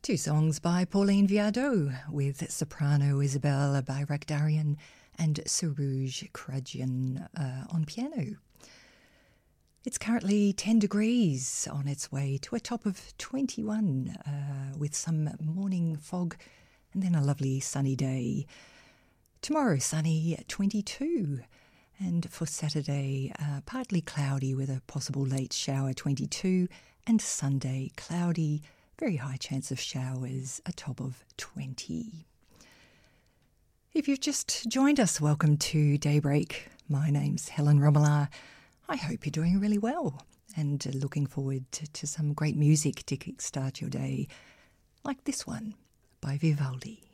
Two songs by Pauline Viardot with soprano Isabelle Bayrakdarian and Suruj Krajian on piano. It's currently 10 degrees on its way to a top of 21 with some morning fog and then a lovely sunny day. Tomorrow sunny 22 and for Saturday partly cloudy with a possible late shower 22 and Sunday cloudy. Very high chance of showers, a top of 20. If you've just joined us, welcome to Daybreak. My name's Helen Romola. I hope you're doing really well and looking forward to some great music to kickstart your day, like this one by Vivaldi.